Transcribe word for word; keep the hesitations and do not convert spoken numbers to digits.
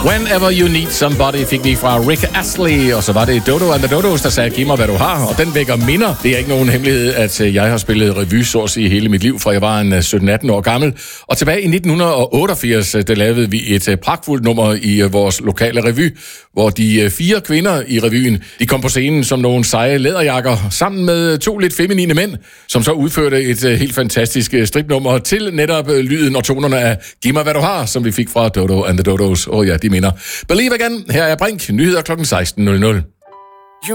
Whenever You Need Somebody fik vi fra Rick Astley, og så var det Dodo and the Dodos, der sagde, giv mig hvad du har, og den vækker minder. Det er ikke nogen hemmelighed, at jeg har spillet revy, så at sige, hele mit liv, fra jeg var en sytten atten år gammel. Og tilbage i nitten otteogfirs, der lavede vi et pragtfuldt nummer i vores lokale revy, hvor de fire kvinder i revyen, de kom på scenen som nogle seje læderjakker, sammen med to lidt feminine mænd, som så udførte et helt fantastisk stripnummer til netop lyden og tonerne af giv mig hvad du har, som vi fik fra Dodo and the Dodos. Åh oh ja, de minder. Believe Again, her er Brink, nyheder klokken seksten nul nul.